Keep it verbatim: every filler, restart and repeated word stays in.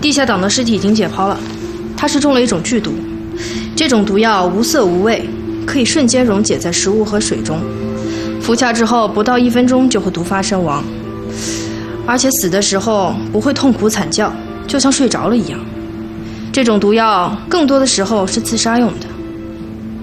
地下党的尸体已经解剖了，他是中了一种剧毒。这种毒药无色无味，可以瞬间溶解在食物和水中，服下之后不到一分钟就会毒发身亡，而且死的时候不会痛苦惨叫，就像睡着了一样。这种毒药更多的时候是自杀用的。